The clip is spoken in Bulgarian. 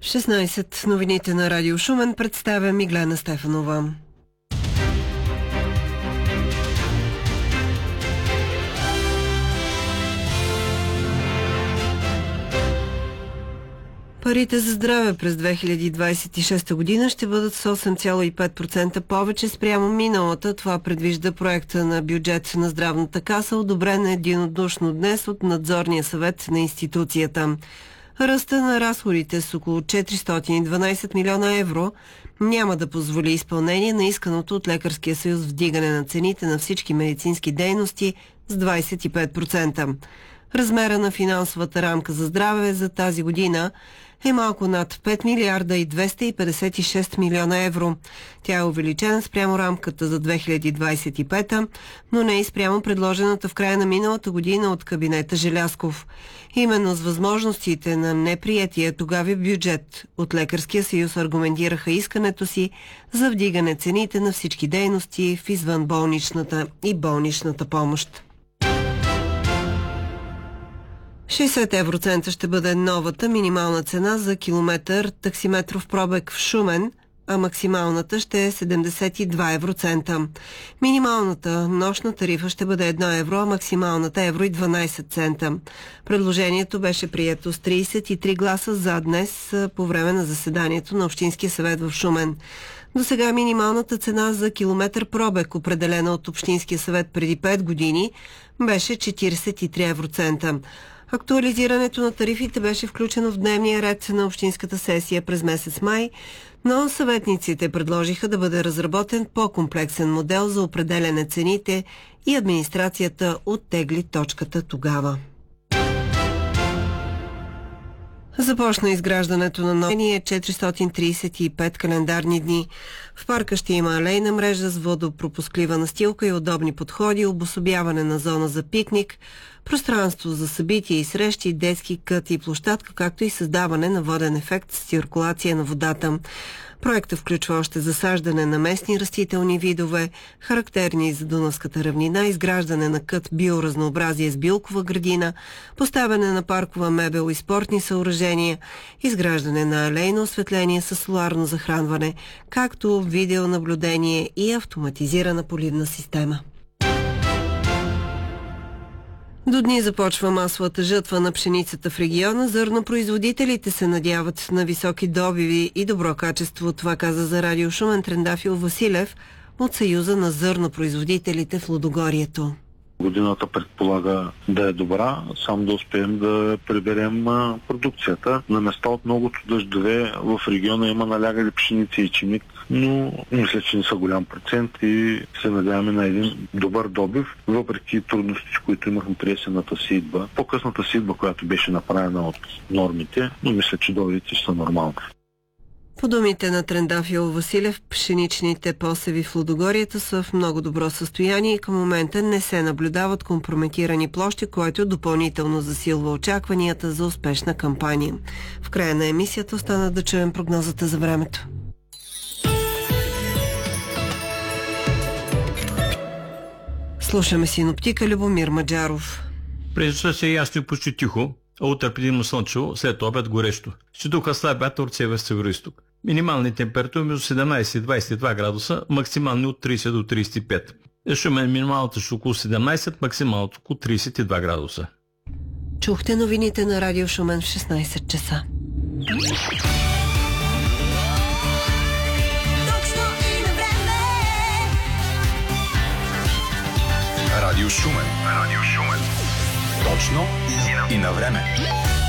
16 новините на Радио Шумен представя Миглена Стефанова. Парите за здраве през 2026 година ще бъдат с 8,5% повече спрямо миналата. Това предвижда проекта на бюджет на здравната каса, одобрен единодушно днес от надзорния съвет на институцията. Ръста на разходите с около 412 милиона евро няма да позволи изпълнение на исканото от Лекарския съюз вдигане на цените на всички медицински дейности с 25%. Размера на финансовата рамка за здраве за тази година е малко над 5 милиарда и 256 милиона евро. Тя е увеличена спрямо рамката за 2025, но не и спрямо предложената в края на миналата година от кабинета Желязков. Именно с възможностите на неприятия тогава бюджет от Лекарския съюз аргументираха искането си за вдигане цените на всички дейности в извънболничната и болничната помощ. 60 евроцента ще бъде новата минимална цена за километър таксиметров пробег в Шумен, а максималната ще е 72 евроцента. Минималната нощна тарифа ще бъде 1 евро, а максималната евро и 12 цента. Предложението беше прието с 33 гласа за днес по време на заседанието на Общинския съвет в Шумен. До сега минималната цена за километър пробег, определена от Общинския съвет преди 5 години, беше 43 евроцента. Актуализирането на тарифите беше включено в дневния ред на общинската сесия през месец май, но съветниците предложиха да бъде разработен по-комплексен модел за определяне цените и администрацията оттегли точката тогава. Започна изграждането на нови 435 календарни дни. В парка ще има алейна мрежа с водопропусклива настилка и удобни подходи, обособяване на зона за пикник, пространство за събития и срещи, детски кът и площадка, както и създаване на воден ефект с циркулация на водата. Проектът включва още засаждане на местни растителни видове, характерни за Дунавската равнина, изграждане на кът биоразнообразие с билкова градина, поставяне на паркова мебел и спортни съоръжения, изграждане на алейно осветление с соларно захранване, както видеонаблюдение и автоматизирана поливна система. До дни започва масовата жътва на пшеницата в региона. Зърнопроизводителите се надяват на високи добиви и добро качество. Това каза за Радио Шумен Трендафил Василев от Съюза на зърнопроизводителите в Лудогорието. Годината предполага да е добра, само да успеем да приберем продукцията. На места от многото дъждове в региона има налягали пшеници и ечемик, но мисля, че не са голям процент и се надяваме на един добър добив, въпреки трудностите, които имахме при есенната сеитба. По-късната сеитба, която беше направена от нормите, но мисля, че добивите са нормални. По думите на Трендафил Василев, пшеничните посеви в Лудогорието са в много добро състояние и към момента не се наблюдават компрометирани площи, което допълнително засилва очакванията за успешна кампания. В края на емисията остана да чуем прогнозата за времето. Слушаме синоптика Любомир Маджаров. През часа се ясно и почти тихо, а утре предимно слънчево, след обед горещо. Ще духа слаб вятър от север-североизток. Минимални температури между 17 и 22 градуса, максимални от 30 до 35. Шумен минималната ще около 17, максималното около 32 градуса. Чухте новините на Радио Шумен в 16 часа. Радио Шумен. Точно и на време.